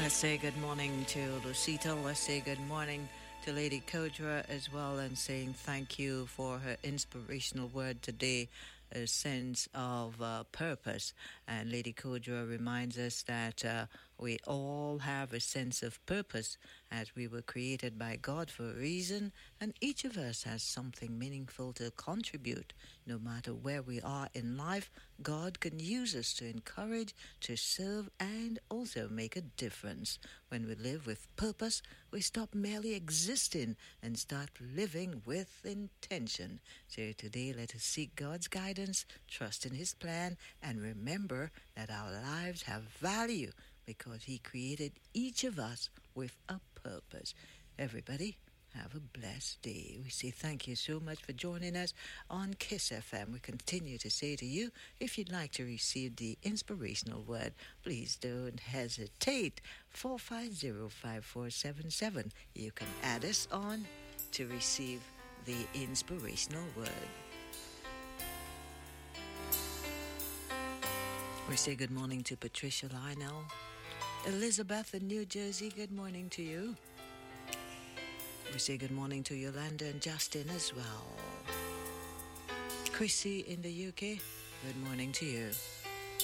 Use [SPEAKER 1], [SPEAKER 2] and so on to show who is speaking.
[SPEAKER 1] Let's say good morning to Lucita. Let's say good morning to Lady Kodra as well, and saying thank you for her inspirational word today, a sense of purpose. And Lady Kodra reminds us that we all have a sense of purpose as we were created by God for a reason, and each of us has something meaningful to contribute. No matter where we are in life, God can use us to encourage, to serve, and also make a difference. When we live with purpose, we stop merely existing and start living with intention. So today, let us seek God's guidance, trust in His plan, and remember that our lives have value because He created each of us with a purpose. Everybody, have a blessed day. We say thank you so much for joining us on Kiss FM. We continue to say to you, if you'd like to receive the inspirational word, please don't hesitate. 450-5477. You can add us on to receive the inspirational word. We say good morning to Patricia Lionel. Elizabeth in New Jersey, good morning to you. We say good morning to Yolanda and Justin as well. Chrissy in the UK, good morning to you.